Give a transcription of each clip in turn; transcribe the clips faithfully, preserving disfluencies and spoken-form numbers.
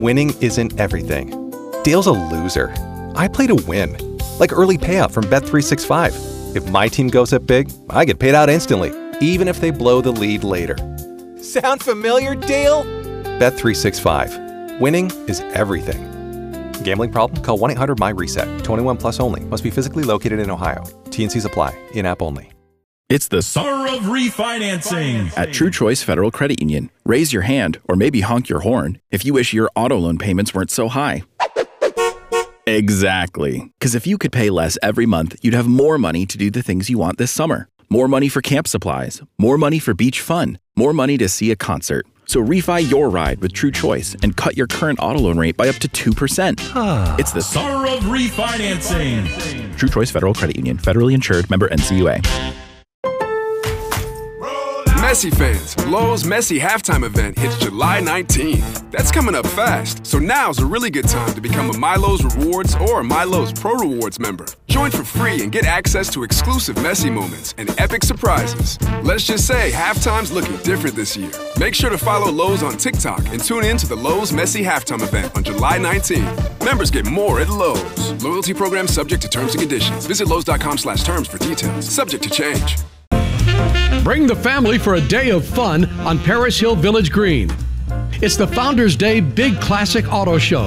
Winning isn't everything. Dale's a loser. I play to win. Like early payout from Bet three sixty-five. If my team goes up big, I get paid out instantly, even if they blow the lead later. Sound familiar, Dale? Bet three sixty-five. Winning is everything. Gambling problem? Call one eight hundred M Y reset. twenty-one plus only. Must be physically located in Ohio. T and C's apply. In-app only. It's the summer of refinancing at True Choice Federal Credit Union. Raise your hand or maybe honk your horn if you wish your auto loan payments weren't so high. Exactly. Because if you could pay less every month, you'd have more money to do the things you want this summer. More money for camp supplies, more money for beach fun, more money to see a concert. So refi your ride with True Choice and cut your current auto loan rate by up to two percent. It's the summer of refinancing. True Choice Federal Credit Union. Federally insured. Member N C U A. Messi fans, Lowe's Messi halftime event hits July nineteenth. That's coming up fast, so now's a really good time to become a MyLowe's Rewards or MyLowe's Pro Rewards member. Join for free and get access to exclusive Messi moments and epic surprises. Let's just say halftime's looking different this year. Make sure to follow Lowe's on TikTok and tune in to the Lowe's Messi halftime event on July nineteenth. Members get more at Lowe's. Loyalty program subject to terms and conditions. Visit Lowe's.com slash terms for details. Subject to change. Bring the family for a day of fun on Paris Hill Village Green. It's the Founders Day Big Classic Auto Show.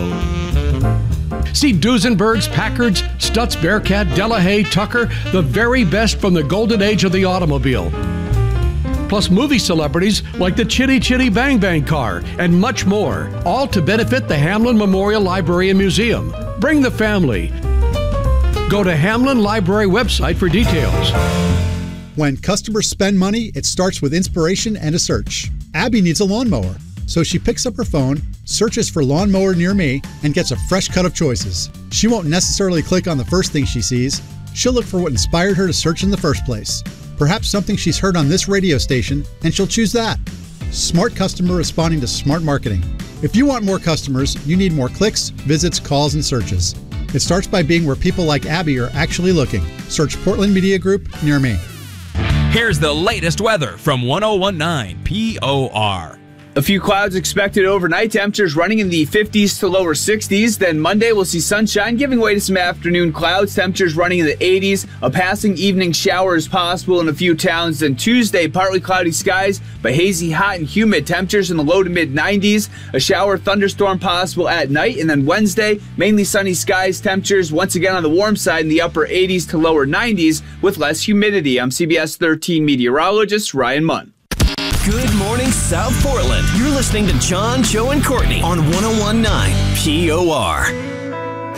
See Duesenbergs, Packards, Stutz, Bearcat, Delahaye, Tucker, the very best from the golden age of the automobile. Plus movie celebrities like the Chitty Chitty Bang Bang car and much more, all to benefit the Hamlin Memorial Library and Museum. Bring the family. Go to Hamlin Library website for details. When customers spend money, it starts with inspiration and a search. Abby needs a lawnmower, so she picks up her phone, searches for lawnmower near me, and gets a fresh cut of choices. She won't necessarily click on the first thing she sees. She'll look for what inspired her to search in the first place. Perhaps something she's heard on this radio station, and she'll choose that. Smart customer responding to smart marketing. If you want more customers, you need more clicks, visits, calls, and searches. It starts by being where people like Abby are actually looking. Search Portland Media Group near me. Here's the latest weather from one oh one point nine P O R. A few clouds expected overnight, temperatures running in the fifties to lower sixties. Then Monday we'll see sunshine giving way to some afternoon clouds, temperatures running in the eighties. A passing evening shower is possible in a few towns. Then Tuesday, partly cloudy skies, but hazy, hot, and humid, temperatures in the low to mid nineties. A shower thunderstorm possible at night. And then Wednesday, mainly sunny skies, temperatures once again on the warm side in the upper eighties to lower nineties with less humidity. I'm C B S thirteen meteorologist Ryan Munn. Good morning, South Portland. You're listening to John, Joe, and Courtney on one oh one point nine P O R.